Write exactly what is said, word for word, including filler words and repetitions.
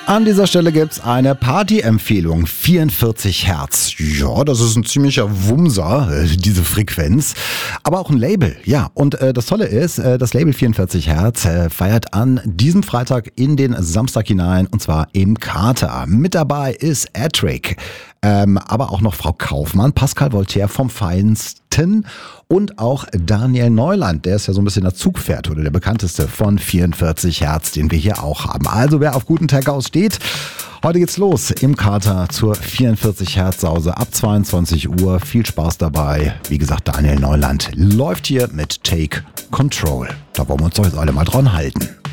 An dieser Stelle gibt's eine Party-Empfehlung. vierundvierzig Hertz. Ja, das ist ein ziemlicher Wumser, äh, diese Frequenz. Aber auch ein Label, ja. Und äh, das Tolle ist, äh, das Label vierundvierzig Hertz äh, feiert an diesem Freitag in den Samstag hinein, und zwar im Kater. Mit dabei ist Attrick, ähm, aber auch noch Frau Kaufmann, Pascal Voltaire vom Feinsten und auch Daniel Neuland. Der ist ja so ein bisschen das Zugpferd oder der bekannteste von vierundvierzig Hertz, den wir hier auch haben. Also wer auf guten Tag aussteht, heute geht's los im Kater zur vierundvierzig Hertz Sause ab zweiundzwanzig Uhr. Viel Spaß dabei. Wie gesagt, Daniel Neuland läuft hier mit Take Control. Da wollen wir uns doch jetzt alle mal dran halten.